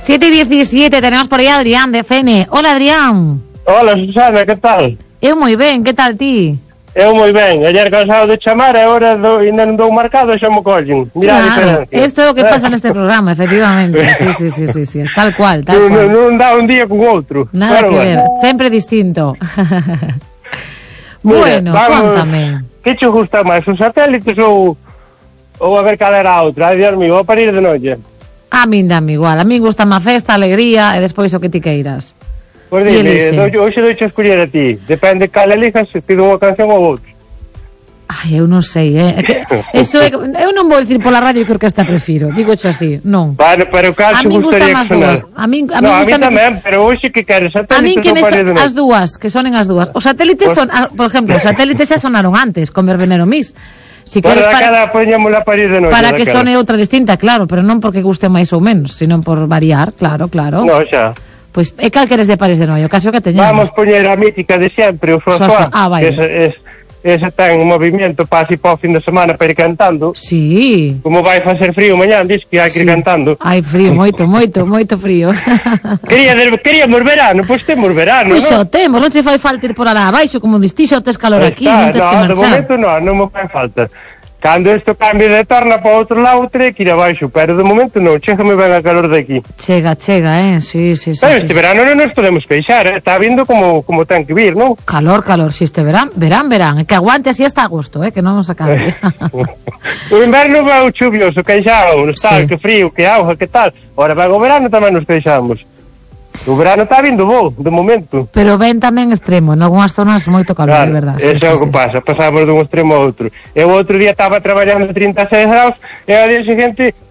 7:17, tenemos por aí a Adrián de Fene. Hola, Adrián. Hola, Susana, que tal? Eu moi ben, que tal ti? Eu moi ben, ayer cansado de chamar, e agora ainda non dou marcado e xa mo collen. Mira a diferencia. Isto é o que pasa neste programa, efectivamente. Sí, tal cual. Non dá un día con outro. Nada que ver, sempre distinto. Bueno, contame. Que che gusta máis, os satélites ou a ver cal era a outra? Ai, Dios mío, vou parir de noite. A min dame igual, a min gusta má festa, alegría e despois o que ti queiras. Pois dime, hoxe doiche a escoller a ti. Depende cal elijas, se pido unha canción ou outra. Ai, eu non sei, eu non vou dicir pola radio que orquesta prefiro, digo xo así, non. Vale, pero cal se gustaría que sonar? A min tamén, pero hoxe que queres satélites. A min que me as dúas, que sonen as dúas. Os satélites son, por exemplo, os satélites xa sonaron antes, con Verbenero Mix. Si queres para poñémola a parir de noite. Para que sone outra distinta, claro, pero non porque guste máis ou menos, sino por variar, claro. No, xa. Pois é cal queres de Paris de Noi, o caso que teñamos. Vamos poñer a mítica de sempre, o François. Ese ten un movimento para así para o fin de semana para ir cantando. Sí. Como vai facer frío mañá, dis que hai que ir cantando. Hai frío, moito frío. Queríamos verano, pois temos verano, pois non? Pois temos, non che fai falta ir por alá abaixo, como distixo, tes calor aquí, non tes que marchar. De momento non me fai falta. Cando isto cambie de torna para outro lado, terei que ir abaixo, pero de momento non, chégame ben a calor de aquí. Chega, sí. Pero este verano non nos podemos queixar, está vindo como ten que vir, non? Calor, si este verán, é que aguante así hasta agosto, que non nos acabe. O inverno vai chuvioso, queixámonos, tal, que frío, que auga, que tal. Ora, vai o verano tamén nos queixamos. O verano está vindo bo, de momento. Pero ven tamén extremo, en algunhas zonas moito calor, de verdade. Eso é o que pasa, pasamos dun extremo a outro. Eu outro día estaba traballando a 36 graus e ao día seguinte